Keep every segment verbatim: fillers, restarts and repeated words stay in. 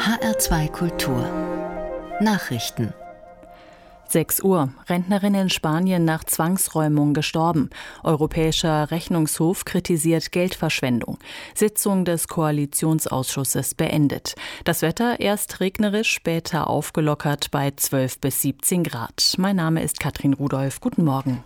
H R zwei Kultur Nachrichten. sechs Uhr. Rentnerin in Spanien nach Zwangsräumung gestorben. Europäischer Rechnungshof kritisiert Geldverschwendung. Sitzung des Koalitionsausschusses beendet. Das Wetter erst regnerisch, später aufgelockert bei zwölf bis siebzehn Grad. Mein Name ist Katrin Rudolph. Guten Morgen.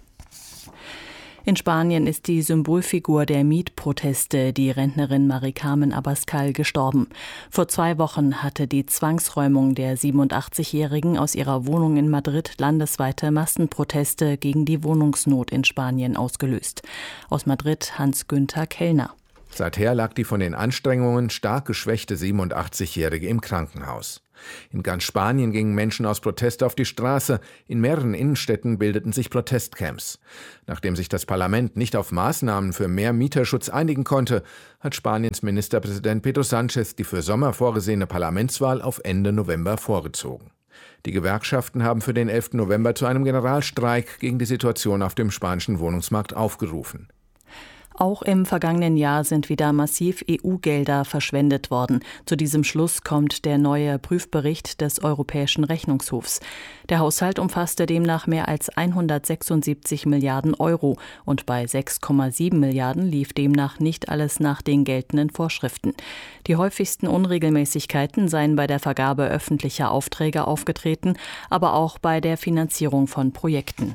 In Spanien ist die Symbolfigur der Mietproteste, die Rentnerin Mari-Carmen Abascal, gestorben. Vor zwei Wochen hatte die Zwangsräumung der siebenundachtzigjährigen aus ihrer Wohnung in Madrid landesweite Massenproteste gegen die Wohnungsnot in Spanien ausgelöst. Aus Madrid Hans-Günther Kellner. Seither lag die von den Anstrengungen stark geschwächte siebenundachtzigjährige im Krankenhaus. In ganz Spanien gingen Menschen aus Protest auf die Straße. In mehreren Innenstädten bildeten sich Protestcamps. Nachdem sich das Parlament nicht auf Maßnahmen für mehr Mieterschutz einigen konnte, hat Spaniens Ministerpräsident Pedro Sánchez die für Sommer vorgesehene Parlamentswahl auf Ende November vorgezogen. Die Gewerkschaften haben für den elften November zu einem Generalstreik gegen die Situation auf dem spanischen Wohnungsmarkt aufgerufen. Auch im vergangenen Jahr sind wieder massiv E U-Gelder verschwendet worden. Zu diesem Schluss kommt der neue Prüfbericht des Europäischen Rechnungshofs. Der Haushalt umfasste demnach mehr als hundertsechsundsiebzig Milliarden Euro und bei sechs Komma sieben Milliarden lief demnach nicht alles nach den geltenden Vorschriften. Die häufigsten Unregelmäßigkeiten seien bei der Vergabe öffentlicher Aufträge aufgetreten, aber auch bei der Finanzierung von Projekten.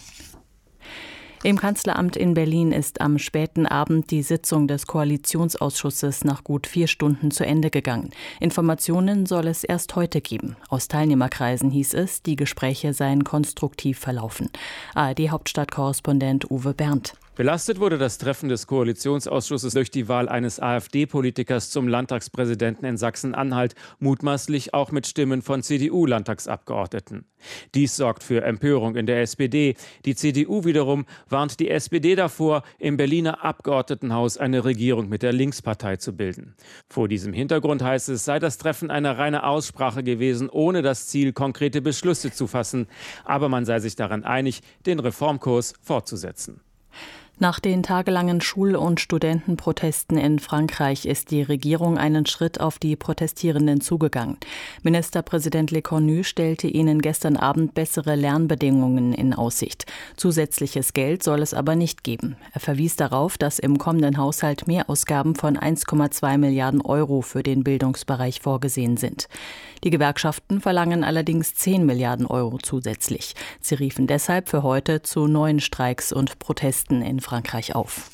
Im Kanzleramt in Berlin ist am späten Abend die Sitzung des Koalitionsausschusses nach gut vier Stunden zu Ende gegangen. Informationen soll es erst heute geben. Aus Teilnehmerkreisen hieß es, die Gespräche seien konstruktiv verlaufen. A R D-Hauptstadtkorrespondent Uwe Berndt. Belastet wurde das Treffen des Koalitionsausschusses durch die Wahl eines AfD-Politikers zum Landtagspräsidenten in Sachsen-Anhalt, mutmaßlich auch mit Stimmen von C D U-Landtagsabgeordneten. Dies sorgt für Empörung in der S P D. Die C D U wiederum warnt die S P D davor, im Berliner Abgeordnetenhaus eine Regierung mit der Linkspartei zu bilden. Vor diesem Hintergrund heißt es, sei das Treffen eine reine Aussprache gewesen, ohne das Ziel, konkrete Beschlüsse zu fassen. Aber man sei sich daran einig, den Reformkurs fortzusetzen. Nach den tagelangen Schul- und Studentenprotesten in Frankreich ist die Regierung einen Schritt auf die Protestierenden zugegangen. Ministerpräsident Le Cornu stellte ihnen gestern Abend bessere Lernbedingungen in Aussicht. Zusätzliches Geld soll es aber nicht geben. Er verwies darauf, dass im kommenden Haushalt Mehrausgaben von eins Komma zwei Milliarden Euro für den Bildungsbereich vorgesehen sind. Die Gewerkschaften verlangen allerdings zehn Milliarden Euro zusätzlich. Sie riefen deshalb für heute zu neuen Streiks und Protesten in Frankreich auf.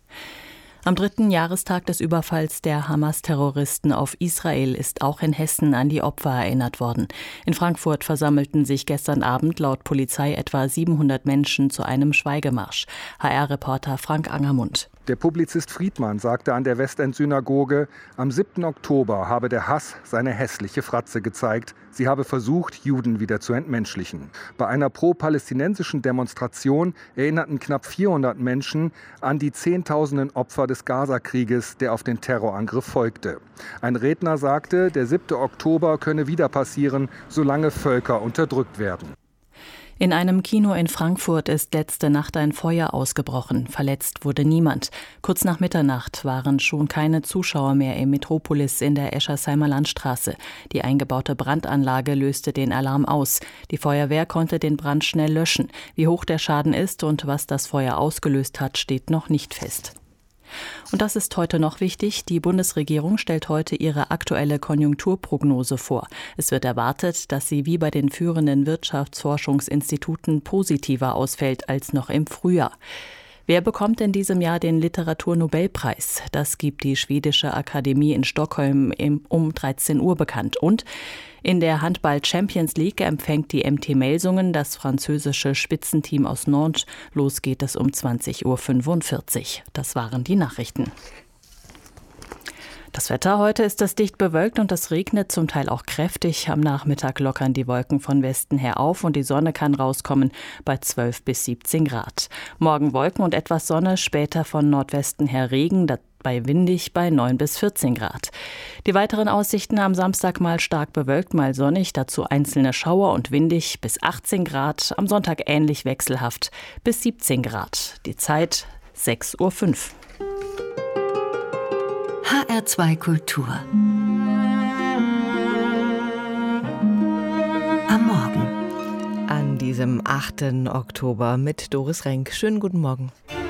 Am dritten Jahrestag des Überfalls der Hamas-Terroristen auf Israel ist auch in Hessen an die Opfer erinnert worden. In Frankfurt versammelten sich gestern Abend laut Polizei etwa siebenhundert Menschen zu einem Schweigemarsch. H R-Reporter Frank Angermund. Der Publizist Friedmann sagte an der Westend-Synagoge, am siebten Oktober habe der Hass seine hässliche Fratze gezeigt. Sie habe versucht, Juden wieder zu entmenschlichen. Bei einer pro-palästinensischen Demonstration erinnerten knapp vierhundert Menschen an die Zehntausenden Opfer des Gaza-Krieges, der auf den Terrorangriff folgte. Ein Redner sagte, der siebte Oktober könne wieder passieren, solange Völker unterdrückt werden. In einem Kino in Frankfurt ist letzte Nacht ein Feuer ausgebrochen. Verletzt wurde niemand. Kurz nach Mitternacht waren schon keine Zuschauer mehr im Metropolis in der Eschersheimer Landstraße. Die eingebaute Brandanlage löste den Alarm aus. Die Feuerwehr konnte den Brand schnell löschen. Wie hoch der Schaden ist und was das Feuer ausgelöst hat, steht noch nicht fest. Und das ist heute noch wichtig. Die Bundesregierung stellt heute ihre aktuelle Konjunkturprognose vor. Es wird erwartet, dass sie wie bei den führenden Wirtschaftsforschungsinstituten positiver ausfällt als noch im Frühjahr. Wer bekommt in diesem Jahr den Literaturnobelpreis? Das gibt die Schwedische Akademie in Stockholm um dreizehn Uhr bekannt. Und in der Handball-Champions League empfängt die M T Melsungen das französische Spitzenteam aus Nantes. Los geht es um zwanzig Uhr fünfundvierzig. Das waren die Nachrichten. Das Wetter heute ist es dicht bewölkt und es regnet zum Teil auch kräftig. Am Nachmittag lockern die Wolken von Westen her auf und die Sonne kann rauskommen bei zwölf bis siebzehn Grad. Morgen Wolken und etwas Sonne, später von Nordwesten her Regen, bei windig bei neun bis vierzehn Grad. Die weiteren Aussichten am Samstag mal stark bewölkt, mal sonnig, dazu einzelne Schauer und windig bis achtzehn Grad. Am Sonntag ähnlich wechselhaft bis siebzehn Grad. Die Zeit sechs Uhr fünf. H R zwei Kultur diesem achten Oktober mit Doris Renk. Schönen guten Morgen.